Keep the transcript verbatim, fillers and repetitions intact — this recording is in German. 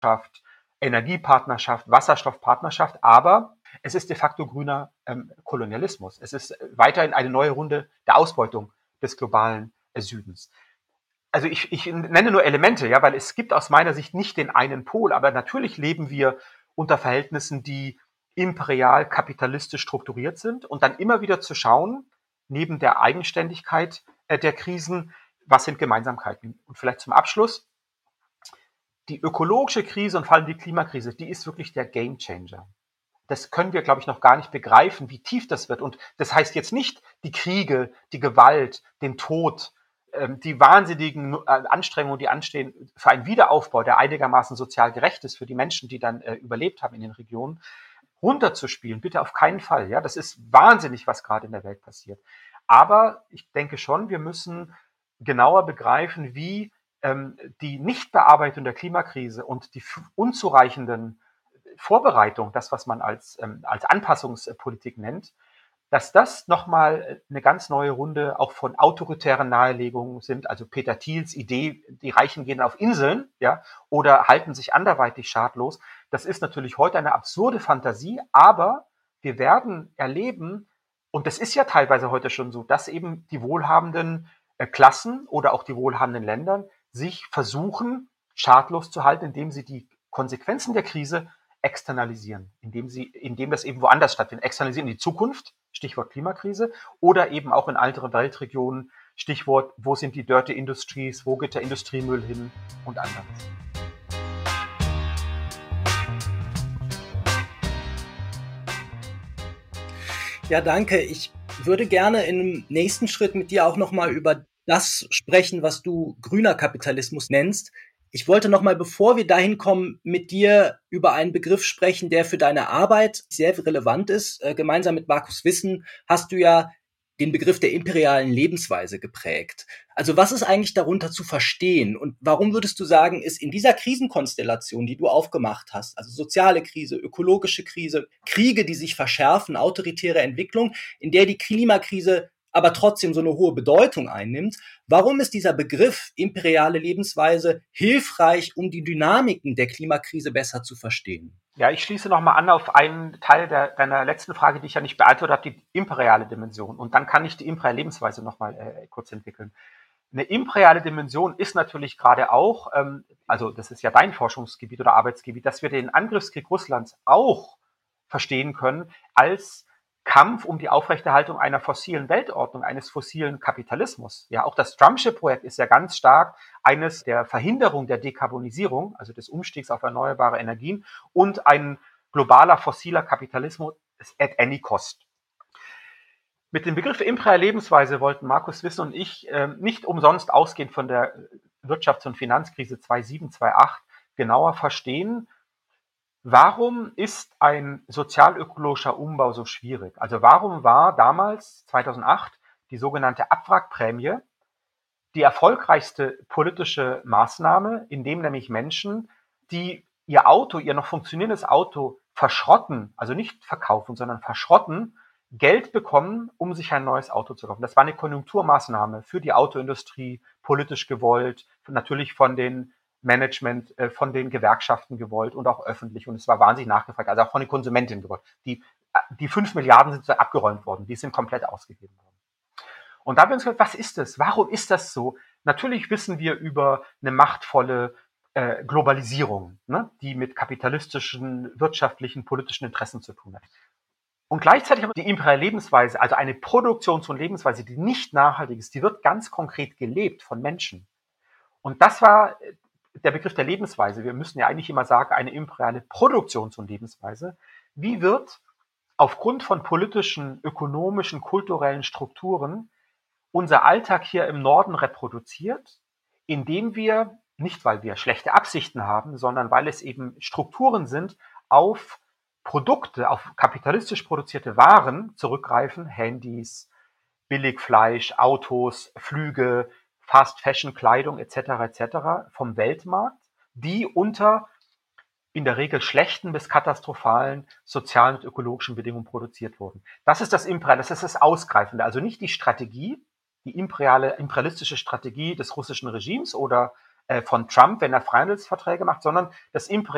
Energiepartnerschaft, Wasserstoffpartnerschaft, aber es ist de facto grüner ähm, Kolonialismus. Es ist weiterhin eine neue Runde der Ausbeutung des globalen äh, Südens. Also ich, ich nenne nur Elemente, ja, weil es gibt aus meiner Sicht nicht den einen Pol, aber natürlich leben wir unter Verhältnissen, die imperial kapitalistisch strukturiert sind und dann immer wieder zu schauen, neben der Eigenständigkeit äh, der Krisen, was sind Gemeinsamkeiten? Und vielleicht zum Abschluss, die ökologische Krise und vor allem die Klimakrise, die ist wirklich der Gamechanger. Das können wir, glaube ich, noch gar nicht begreifen, wie tief das wird. Und das heißt jetzt nicht die Kriege, die Gewalt, den Tod, ähm, die wahnsinnigen äh, Anstrengungen, die anstehen für einen Wiederaufbau, der einigermaßen sozial gerecht ist für die Menschen, die dann äh, überlebt haben in den Regionen, runterzuspielen. Bitte auf keinen Fall. Ja, das ist wahnsinnig, was gerade in der Welt passiert. Aber ich denke schon, wir müssen genauer begreifen, wie ähm, die Nichtbearbeitung der Klimakrise und die unzureichenden Vorbereitung, das, was man als, ähm, als Anpassungspolitik nennt, dass das nochmal eine ganz neue Runde auch von autoritären Nahelegungen sind. Also Peter Thiels Idee, die Reichen gehen auf Inseln, ja, oder halten sich anderweitig schadlos. Das ist natürlich heute eine absurde Fantasie, aber wir werden erleben, und das ist ja teilweise heute schon so, dass eben die wohlhabenden äh, Klassen oder auch die wohlhabenden Länder sich versuchen, schadlos zu halten, indem sie die Konsequenzen der Krise externalisieren, indem sie, indem das eben woanders stattfindet. Externalisieren in die Zukunft, Stichwort Klimakrise, oder eben auch in anderen Weltregionen, Stichwort, wo sind die Dirty Industries, wo geht der Industriemüll hin und anderes. Ja, danke. Ich würde gerne im nächsten Schritt mit dir auch nochmal über das sprechen, was du grüner Kapitalismus nennst. Ich wollte nochmal, bevor wir dahin kommen, mit dir über einen Begriff sprechen, der für deine Arbeit sehr relevant ist. Äh, gemeinsam mit Markus Wissen hast du ja den Begriff der imperialen Lebensweise geprägt. Also was ist eigentlich darunter zu verstehen? Und warum würdest du sagen, ist in dieser Krisenkonstellation, die du aufgemacht hast, also soziale Krise, ökologische Krise, Kriege, die sich verschärfen, autoritäre Entwicklung, in der die Klimakrise aber trotzdem so eine hohe Bedeutung einnimmt. Warum ist dieser Begriff imperiale Lebensweise hilfreich, um die Dynamiken der Klimakrise besser zu verstehen? Ja, ich schließe nochmal an auf einen Teil der, deiner letzten Frage, die ich ja nicht beantwortet habe, die imperiale Dimension. Und dann kann ich die imperiale Lebensweise nochmal äh, kurz entwickeln. Eine imperiale Dimension ist natürlich gerade auch, ähm, also das ist ja dein Forschungsgebiet oder Arbeitsgebiet, dass wir den Angriffskrieg Russlands auch verstehen können als Kampf um die Aufrechterhaltung einer fossilen Weltordnung, eines fossilen Kapitalismus. Ja, auch das Trumpsche Projekt ist ja ganz stark eines der Verhinderung der Dekarbonisierung, also des Umstiegs auf erneuerbare Energien und ein globaler fossiler Kapitalismus at any cost. Mit dem Begriff imperiale Lebensweise wollten Markus Wissen und ich äh, nicht umsonst ausgehend von der Wirtschafts- und Finanzkrise zweitausendsieben, zweitausendacht genauer verstehen, warum ist ein sozialökologischer Umbau so schwierig? Also warum war damals, zweitausendacht, die sogenannte Abwrackprämie die erfolgreichste politische Maßnahme, indem nämlich Menschen, die ihr Auto, ihr noch funktionierendes Auto verschrotten, also nicht verkaufen, sondern verschrotten, Geld bekommen, um sich ein neues Auto zu kaufen. Das war eine Konjunkturmaßnahme für die Autoindustrie, politisch gewollt, natürlich von den Management, äh, von den Gewerkschaften gewollt und auch öffentlich. Und es war wahnsinnig nachgefragt, also auch von den Konsumentinnen gewollt. Die, die fünf Milliarden sind so abgeräumt worden, die sind komplett ausgegeben worden. Und da haben wir uns gefragt, was ist das? Warum ist das so? Natürlich wissen wir über eine machtvolle äh, Globalisierung, ne, die mit kapitalistischen, wirtschaftlichen, politischen Interessen zu tun hat. Und gleichzeitig haben wir die imperiale Lebensweise, also eine Produktions- und Lebensweise, die nicht nachhaltig ist, die wird ganz konkret gelebt von Menschen. Und das war der Begriff der Lebensweise. Wir müssen ja eigentlich immer sagen, eine imperiale Produktions- und Lebensweise. Wie wird aufgrund von politischen, ökonomischen, kulturellen Strukturen unser Alltag hier im Norden reproduziert, indem wir, nicht weil wir schlechte Absichten haben, sondern weil es eben Strukturen sind, auf Produkte, auf kapitalistisch produzierte Waren zurückgreifen, Handys, Billigfleisch, Autos, Flüge, Fast Fashion, Kleidung et cetera et cetera vom Weltmarkt, die unter in der Regel schlechten bis katastrophalen sozialen und ökologischen Bedingungen produziert wurden. Das ist das Imperial, das ist das Ausgreifende, also nicht die Strategie, die imperiale, imperialistische Strategie des russischen Regimes oder äh, von Trump, wenn er Freihandelsverträge macht, sondern das imperiale